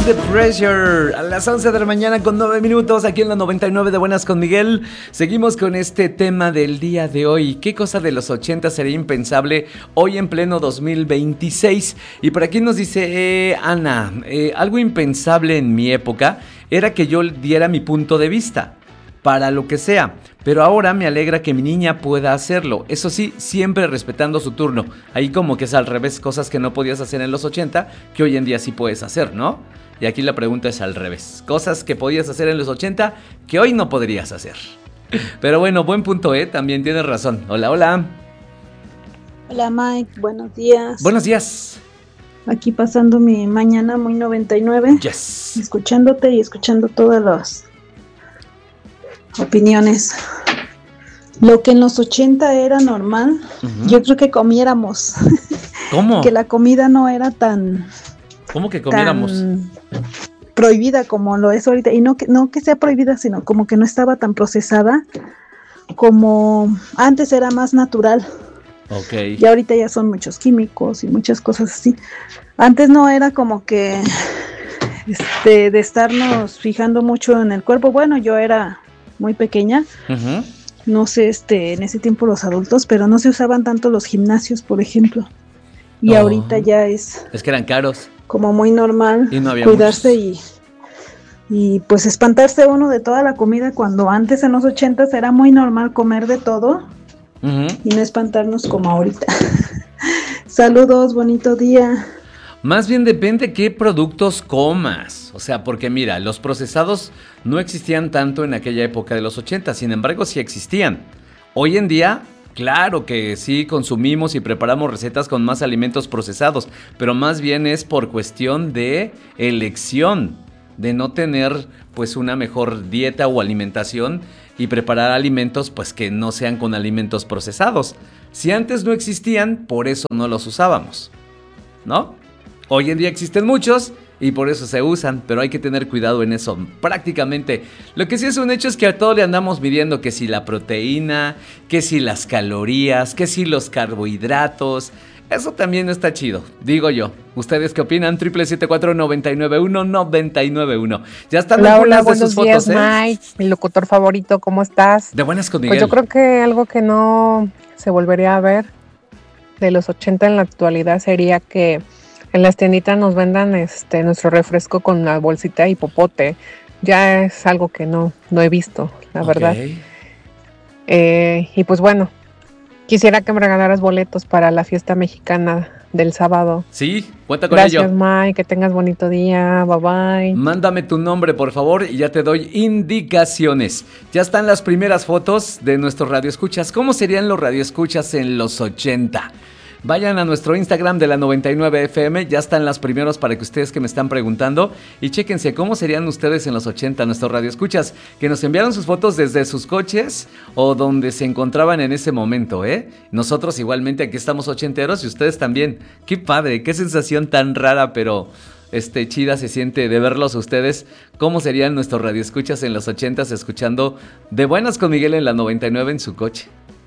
The Pressure a las 11 de la mañana con 9 minutos aquí en la 99 de Buenas con Miguel. Seguimos con este tema del día de hoy. ¿Qué cosa de los 80 sería impensable hoy en pleno 2026? Y por aquí nos dice Ana, algo impensable en mi época era que yo diera mi punto de vista para lo que sea, pero ahora me alegra que mi niña pueda hacerlo, eso sí, siempre respetando su turno. Ahí como que es al revés, cosas que no podías hacer en los 80 que hoy en día sí puedes hacer, ¿no? Y aquí la pregunta es al revés, cosas que podías hacer en los 80 que hoy no podrías hacer. Pero bueno, buen punto, también tienes razón. Hola, hola. Hola Mike, buenos días. Buenos días. Aquí pasando mi mañana muy 99. Yes. Escuchándote y escuchando todas las opiniones. Lo que en los 80 era normal, yo creo que comiéramos. ¿Cómo? Que la comida no era tan... ¿Cómo que comiéramos? Tan prohibida como lo es ahorita. Y no que sea prohibida, sino como que no estaba tan procesada como antes era más natural. Okay. Y ahorita ya son muchos químicos y muchas cosas así. Antes no era como que de estarnos fijando mucho en el cuerpo. Bueno, yo era muy pequeña, no sé, en ese tiempo los adultos, pero no se usaban tanto los gimnasios, por ejemplo, y ahorita ya es que eran caros, como muy normal y no había cuidarse y pues espantarse uno de toda la comida, cuando antes en los 80s era muy normal comer de todo y no espantarnos como ahorita. Saludos, bonito día. Más bien depende qué productos comas. O sea, porque mira, los procesados no existían tanto en aquella época de los 80, sin embargo sí existían. Hoy en día, claro que sí consumimos y preparamos recetas con más alimentos procesados, pero más bien es por cuestión de elección, de no tener pues una mejor dieta o alimentación y preparar alimentos pues que no sean con alimentos procesados. Si antes no existían, por eso no los usábamos, ¿no? Hoy en día existen muchos y por eso se usan, pero hay que tener cuidado en eso. Prácticamente, lo que sí es un hecho es que a todo le andamos midiendo que si la proteína, que si las calorías, que si los carbohidratos. Eso también no está chido, digo yo. ¿Ustedes qué opinan? 777-499-1991. Ya están algunas de sus fotos, días, Mike, mi locutor favorito, ¿cómo estás? De Buenas con Miguel. Pues yo creo que algo que no se volvería a ver de los 80 en la actualidad sería que en las tienditas nos vendan nuestro refresco con la bolsita y popote. Ya es algo que no he visto, la verdad. Y pues bueno, quisiera que me regalaras boletos para la fiesta mexicana del sábado. Sí, cuenta con ello. Gracias, Mike, que tengas bonito día, bye bye. Mándame tu nombre, por favor, y ya te doy indicaciones. Ya están las primeras fotos de nuestros radioescuchas. ¿Cómo serían los radioescuchas en los 80? Vayan a nuestro Instagram de la 99FM, ya están las primeros para que ustedes que me están preguntando y chéquense cómo serían ustedes en los 80, nuestros radioescuchas, que nos enviaron sus fotos desde sus coches o donde se encontraban en ese momento, Nosotros igualmente aquí estamos ochenteros y ustedes también. Qué padre, qué sensación tan rara, pero chida se siente de verlos a ustedes. ¿Cómo serían nuestros radioescuchas en los 80s escuchando De Buenas con Miguel en la 99 en su coche?